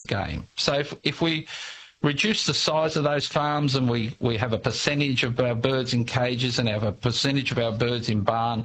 game. So if we reduce the size of those farms and we have a percentage of our birds in cages and have a percentage of our birds in barn,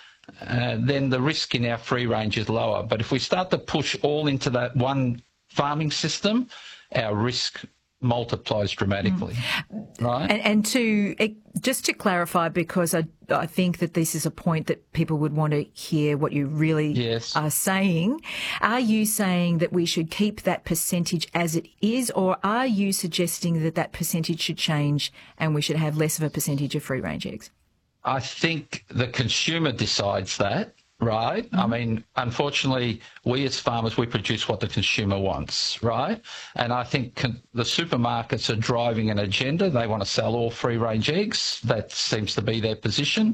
then the risk in our free range is lower. But if we start to push all into that one farming system, our risk multiplies dramatically, right? And just to clarify, because I think that this is a point that people would want to hear what you really are saying. Are you saying that we should keep that percentage as it is, or are you suggesting that that percentage should change and we should have less of a percentage of free-range eggs? I think the consumer decides that, right? I mean, unfortunately, we as farmers, we produce what the consumer wants, right? And I think the supermarkets are driving an agenda. They want to sell all free-range eggs. That seems to be their position.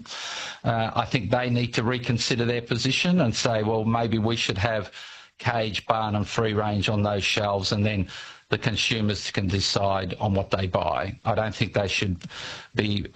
I think they need to reconsider their position and say, well, maybe we should have cage, barn and free-range on those shelves, and then the consumers can decide on what they buy. I don't think they should be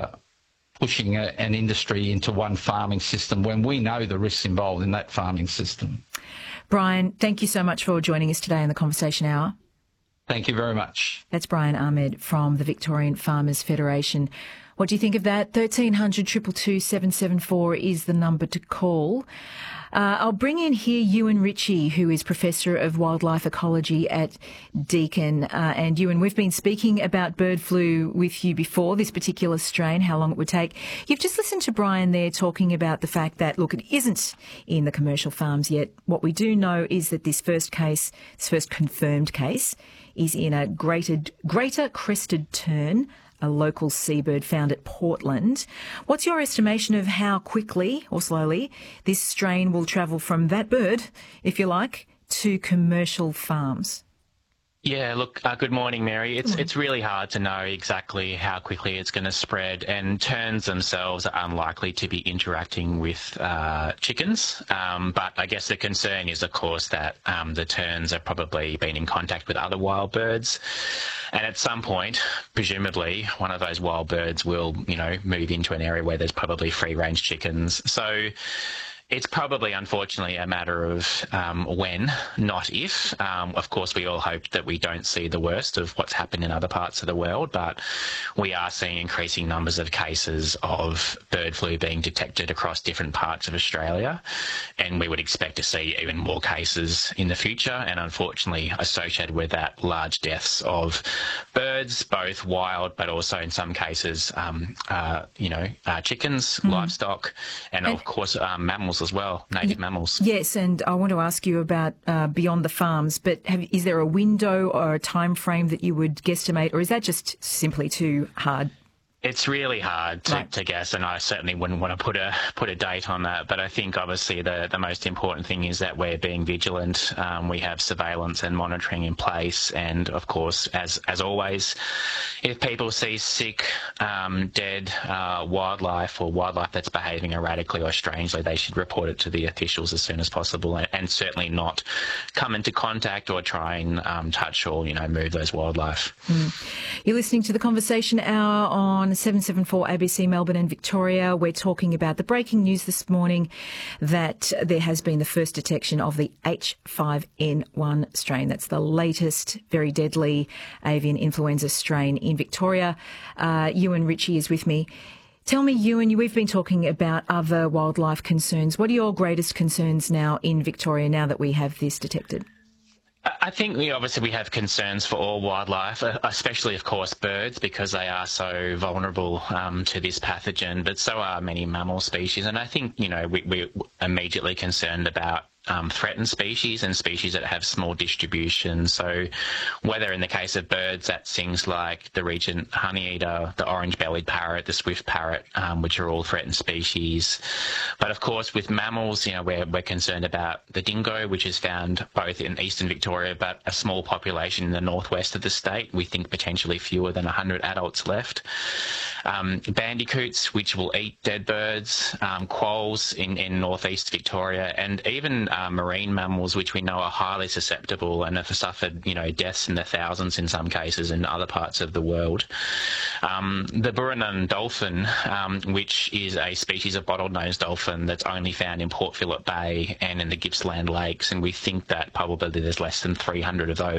pushing an industry into one farming system when we know the risks involved in that farming system. Brian, thank you so much for joining us today in the Conversation Hour. Thank you very much. That's Brian Ahmed from the Victorian Farmers Federation. What do you think of that? 1300 222 774 is the number to call. I'll bring in here Ewan Ritchie, who is Professor of Wildlife Ecology at Deakin. And Ewan, we've been speaking about bird flu with you before, this particular strain, how long it would take. You've just listened to Brian there talking about the fact that, look, it isn't in the commercial farms yet. What we do know is that this first confirmed case, is in a greater crested tern, a local seabird found at Portland. What's your estimation of how quickly or slowly this strain will travel from that bird, if you like, to commercial farms? Yeah, look, good morning, Mary. It's really hard to know exactly how quickly it's going to spread, and terns themselves are unlikely to be interacting with chickens. But I guess the concern is, of course, that the terns have probably been in contact with other wild birds. And at some point, presumably, one of those wild birds will, move into an area where there's probably free-range chickens. So it's probably, unfortunately, a matter of when, not if. Of course, we all hope that we don't see the worst of what's happened in other parts of the world, but we are seeing increasing numbers of cases of bird flu being detected across different parts of Australia, and we would expect to see even more cases in the future, and unfortunately, associated with that, large deaths of birds, both wild, but also in some cases, chickens, livestock, and of course, mammals as well, native mammals. Yes, and I want to ask you about beyond the farms, but is there a window or a time frame that you would guesstimate, or is that just simply too hard? It's really hard to guess, and I certainly wouldn't want to put a date on that. But I think obviously the most important thing is that we're being vigilant. We have surveillance and monitoring in place, and of course, as always, if people see sick, dead wildlife or wildlife that's behaving erratically or strangely, they should report it to the officials as soon as possible, and certainly not come into contact or try and touch or move those wildlife. You're listening to the Conversation Hour on 774 ABC Melbourne and Victoria. We're talking about the breaking news this morning that there has been the first detection of the H5N1 strain. That's the latest very deadly avian influenza strain in Victoria. Ewan Ritchie is with me. Tell me, Ewan, we've been talking about other wildlife concerns. What are your greatest concerns now in Victoria now that we have this detected? I think obviously we have concerns for all wildlife, especially, of course, birds, because they are so vulnerable to this pathogen, but so are many mammal species. And I think, we're immediately concerned about threatened species and species that have small distribution. So whether in the case of birds, that's things like the Regent honeyeater, the orange-bellied parrot, the swift parrot, which are all threatened species. But of course, with mammals, we're concerned about the dingo, which is found both in eastern Victoria, but a small population in the northwest of the state. We think potentially fewer than 100 adults left. Bandicoots, which will eat dead birds, quolls in northeast Victoria, and even marine mammals, which we know are highly susceptible and have suffered, deaths in the thousands in some cases in other parts of the world. The Booranon dolphin, which is a species of bottlenose dolphin that's only found in Port Phillip Bay and in the Gippsland Lakes, and we think that probably there's less than 300 of those